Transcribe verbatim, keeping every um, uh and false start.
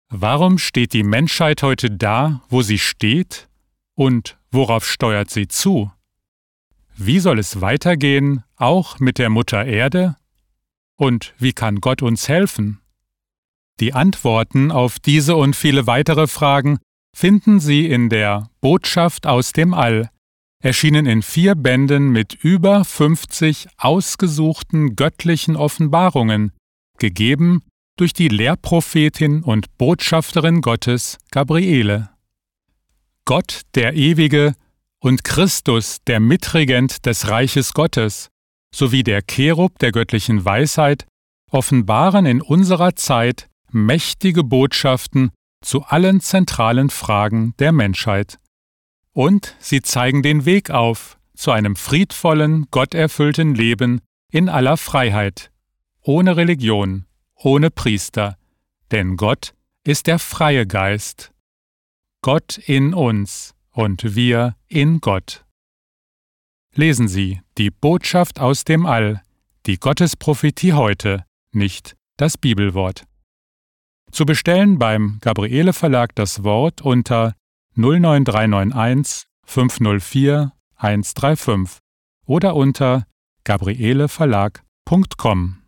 Warum steht die Menschheit heute da, wo sie steht? Und worauf steuert sie zu? Wie soll es weitergehen, auch mit der Mutter Erde? Und wie kann Gott uns helfen? Die Antworten auf diese und viele weitere Fragen finden Sie in der Botschaft aus dem All, erschienen in vier Bänden mit über fünfzig ausgesuchten göttlichen Offenbarungen, gegeben durch die Lehrprophetin und Botschafterin Gottes Gabriele. Gott, der Ewige, und Christus, der Mitregent des Reiches Gottes, sowie der Cherub der göttlichen Weisheit, offenbaren in unserer Zeit mächtige Botschaften zu allen zentralen Fragen der Menschheit. Und sie zeigen den Weg auf zu einem friedvollen, gotterfüllten Leben in aller Freiheit, ohne Religion, ohne Priester, denn Gott ist der freie Geist. Gott in uns und wir in Gott. Lesen Sie die Botschaft aus dem All, die Gottesprophetie heute, nicht das Bibelwort. Zu bestellen beim Gabriele Verlag das Wort unter null neun drei neun eins fünf null vier eins drei fünf oder unter gabriele verlag punkt com.